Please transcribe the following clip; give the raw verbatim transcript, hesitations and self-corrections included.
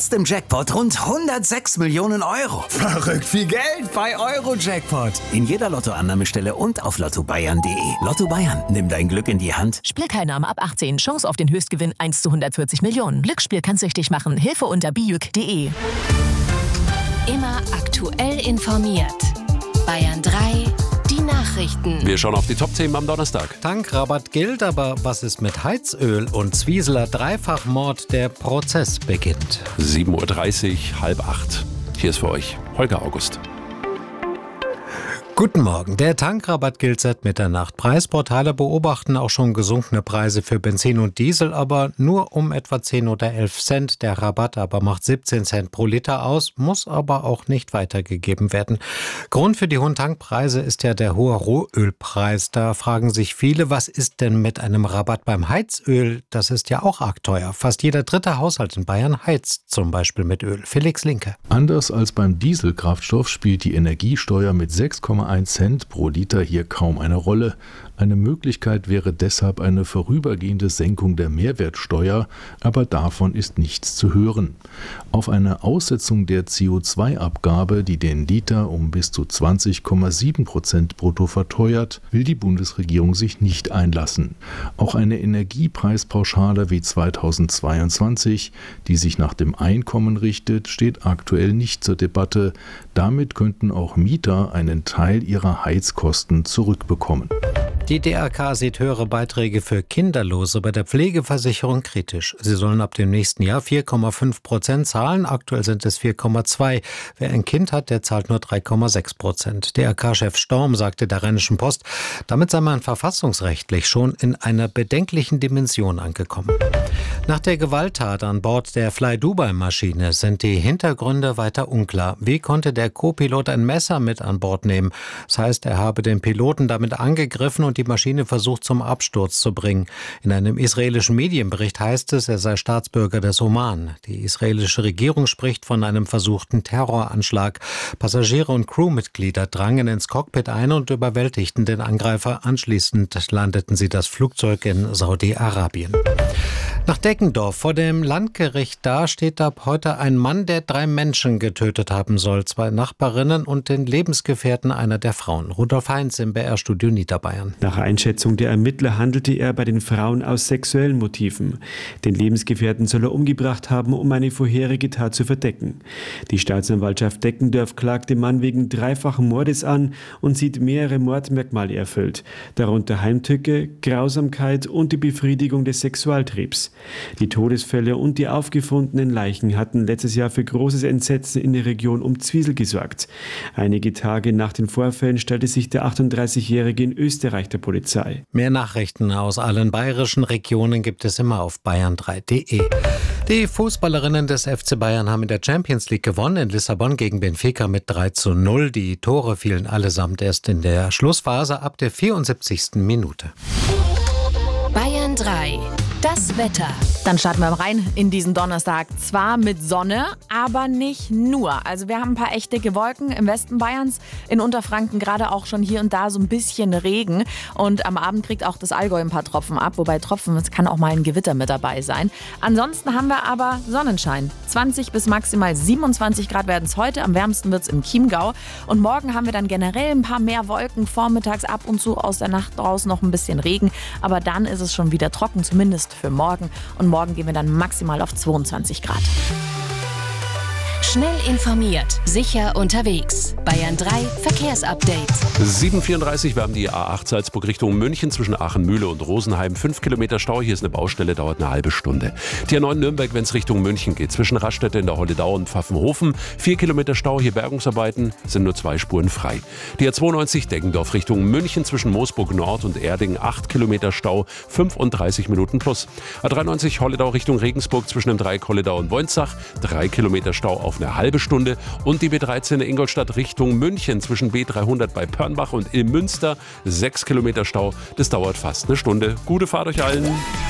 Jetzt im Jackpot rund hundertsechs Millionen Euro. Verrückt viel Geld bei Eurojackpot. In jeder Lottoannahmestelle und auf lotto bayern punkt de. Lotto Bayern, nimm dein Glück in die Hand. Spielteilnahme ab achtzehn. Chance auf den Höchstgewinn eins zu hundertvierzig Millionen. Glücksspiel kann süchtig machen. Hilfe unter bijuk punkt de. Immer aktuell informiert. Bayern drei, die Nachrichten. Wir schauen auf die Top-Themen am Donnerstag. Tankrabatt gilt, aber was ist mit Heizöl und Zwieseler Dreifachmord? Der Prozess beginnt. sieben Uhr dreißig, halb acht. Hier ist für euch Holger August. Guten Morgen. Der Tankrabatt gilt seit Mitternacht. Preisportale beobachten auch schon gesunkene Preise für Benzin und Diesel, aber nur um etwa zehn oder elf Cent. Der Rabatt aber macht siebzehn Cent pro Liter aus, muss aber auch nicht weitergegeben werden. Grund für die hohen Tankpreise ist ja der hohe Rohölpreis. Da fragen sich viele, was ist denn mit einem Rabatt beim Heizöl? Das ist ja auch arg teuer. Fast jeder dritte Haushalt in Bayern heizt zum Beispiel mit Öl. Felix Linke. Anders als beim Dieselkraftstoff spielt die Energiesteuer mit sechs Komma eins Cent pro Liter hier kaum eine Rolle. Eine Möglichkeit wäre deshalb eine vorübergehende Senkung der Mehrwertsteuer, aber davon ist nichts zu hören. Auf eine Aussetzung der C O zwei Abgabe, die den Liter um bis zu zwanzig Komma sieben Prozent brutto verteuert, will die Bundesregierung sich nicht einlassen. Auch eine Energiepreispauschale wie zweitausendzweiundzwanzig, die sich nach dem Einkommen richtet, steht aktuell nicht zur Debatte. Damit könnten auch Mieter einen Teil ihrer Heizkosten zurückbekommen. Die D R K sieht höhere Beiträge für Kinderlose bei der Pflegeversicherung kritisch. Sie sollen ab dem nächsten Jahr vier Komma fünf Prozent zahlen, aktuell sind es vier Komma zwei. Wer ein Kind hat, der zahlt nur drei Komma sechs Prozent. D R K-Chef Storm sagte der Rheinischen Post, damit sei man verfassungsrechtlich schon in einer bedenklichen Dimension angekommen. Nach der Gewalttat an Bord der Fly-Dubai-Maschine sind die Hintergründe weiter unklar. Wie konnte der Co-Pilot ein Messer mit an Bord nehmen? Das heißt, er habe den Piloten damit angegriffen und die Maschine versucht zum Absturz zu bringen. In einem israelischen Medienbericht heißt es, er sei Staatsbürger des Oman. Die israelische Regierung spricht von einem versuchten Terroranschlag. Passagiere und Crewmitglieder drangen ins Cockpit ein und überwältigten den Angreifer. Anschließend landeten sie das Flugzeug in Saudi-Arabien. Nach Deggendorf vor dem Landgericht da steht ab heute ein Mann, der drei Menschen getötet haben soll. Zwei Nachbarinnen und den Lebensgefährten einer der Frauen. Rudolf Heinz im B R-Studio Niederbayern. Nach Einschätzung der Ermittler handelte er bei den Frauen aus sexuellen Motiven. Den Lebensgefährten soll er umgebracht haben, um eine vorherige Tat zu verdecken. Die Staatsanwaltschaft Deggendorf klagt den Mann wegen dreifachen Mordes an und sieht mehrere Mordmerkmale erfüllt. Darunter Heimtücke, Grausamkeit und die Befriedigung des Sexualtriebs. Die Todesfälle und die aufgefundenen Leichen hatten letztes Jahr für großes Entsetzen in der Region um Zwiesel gesorgt. Einige Tage nach den Vorfällen stellte sich der achtunddreißigjährige in Österreich der Polizei. Mehr Nachrichten aus allen bayerischen Regionen gibt es immer auf bayern drei punkt de. Die Fußballerinnen des F C Bayern haben in der Champions League gewonnen, in Lissabon gegen Benfica mit drei zu null. Die Tore fielen allesamt erst in der Schlussphase ab der vierundsiebzigsten Minute. Bayern drei. Das Wetter. Dann starten wir rein in diesen Donnerstag. Zwar mit Sonne, aber nicht nur. Also wir haben ein paar echte Wolken im Westen Bayerns, in Unterfranken gerade auch schon hier und da so ein bisschen Regen. Und am Abend kriegt auch das Allgäu ein paar Tropfen ab. Wobei Tropfen, es kann auch mal ein Gewitter mit dabei sein. Ansonsten haben wir aber Sonnenschein. zwanzig bis maximal siebenundzwanzig Grad werden es heute. Am wärmsten wird es im Chiemgau. Und morgen haben wir dann generell ein paar mehr Wolken. Vormittags ab und zu aus der Nacht raus noch ein bisschen Regen. Aber dann ist es schon wieder trocken, zumindest für morgen. Und morgen gehen wir dann maximal auf zweiundzwanzig Grad. Schnell informiert, sicher unterwegs. Bayern drei Verkehrsupdate. sieben Uhr vierunddreißig, wir haben die A acht Salzburg Richtung München zwischen Aachen-Mühle und Rosenheim. fünf Kilometer Stau, hier ist eine Baustelle, dauert eine halbe Stunde. Die A neun Nürnberg, wenn es Richtung München geht, zwischen Raststätte in der Holledau und Pfaffenhofen. vier Kilometer Stau, hier Bergungsarbeiten, sind nur zwei Spuren frei. Die A zweiundneunzig Deggendorf Richtung München zwischen Moosburg Nord und Erding, acht Kilometer Stau, fünfunddreißig Minuten plus. A dreiundneunzig Holledau Richtung Regensburg zwischen dem Dreieck Holledau und Woinzach, drei Kilometer Stau auf eine halbe Stunde. Und die B dreizehn Ingolstadt Richtung München zwischen B dreihundert bei Pörnbach und Ilmünster, sechs Kilometer Stau. Das dauert fast eine Stunde. Gute Fahrt euch allen.